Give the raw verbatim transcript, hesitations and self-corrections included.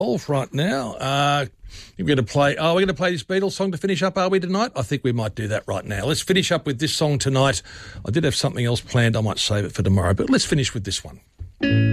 Off right now. Uh, we're going to play. Oh, we're going to play this Beatles song to finish up, are we, tonight? I think we might do that right now. Let's finish up with this song tonight. I did have something else planned. I might save it for tomorrow, but let's finish with this one.